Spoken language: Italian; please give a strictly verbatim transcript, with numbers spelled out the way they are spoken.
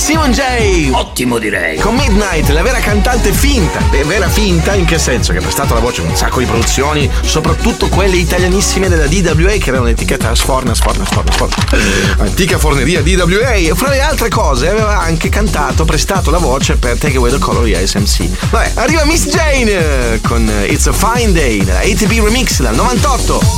Simon J. Ottimo, direi. Con Midnight, la vera cantante finta. Beh, vera finta in che senso? Che ha prestato la voce a un sacco di produzioni, soprattutto quelle italianissime della D W A, che era un'etichetta sforna, sforna, sforna, sforna. Antica forneria D W A. Fra le altre cose aveva anche cantato, prestato la voce per Take Away the Color di S M C. Vabbè, arriva Miss Jane con It's a Fine Day nella A T B Remix dal novantotto.